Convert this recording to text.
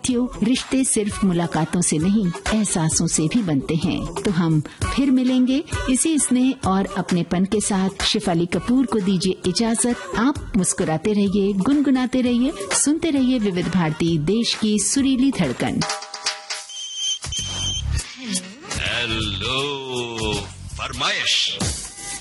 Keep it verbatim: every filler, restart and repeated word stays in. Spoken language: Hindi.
साथियों, रिश्ते सिर्फ मुलाकातों से नहीं, एहसासों से भी बनते हैं। तो हम फिर मिलेंगे इसी स्नेह और अपनेपन के साथ। शेफाली कपूर को दीजिए इजाजत। आप मुस्कुराते रहिए, गुनगुनाते रहिए, सुनते रहिए विविध भारती, देश की सुरीली धड़कन। हेलो फरमाइश।